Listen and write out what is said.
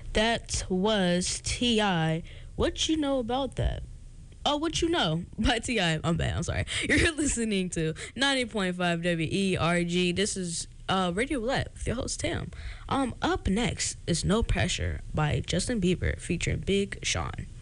That was T.I. What you know about that? Oh, what you know by T.I. I'm bad. I'm sorry. You're listening to 90.5 WERG. This is Radio Roulette with your host Tam. Up next is No Pressure by Justin Bieber featuring Big Sean.